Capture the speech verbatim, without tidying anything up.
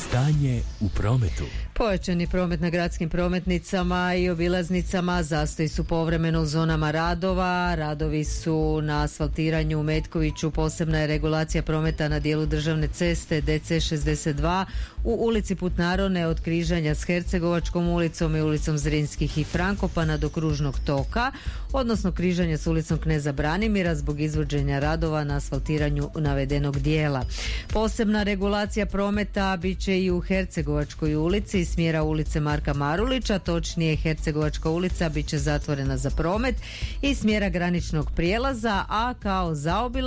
Stanje u prometu. Pojačani promet na gradskim prometnicama i obilaznicama, zastoji su povremeno u zonama radova. Radovi su na asfaltiranju u Metkoviću, posebna je regulacija prometa na dijelu državne ceste D C šezdeset dva u ulici Put Narone od križanja s Hercegovačkom ulicom i ulicom Zrinskih i Frankopana do kružnog toka, odnosno križanja s ulicom Kneza Branimira zbog izvođenja radova na asfaltiranju navedenog dijela. Posebna regulacija prometa bit će i u Hercegovačkoj ulici iz smjera ulice Marka Marulića, točnije Hercegovačka ulica bit će zatvorena za promet iz smjera graničnog prijelaza, a kao zaobilaznica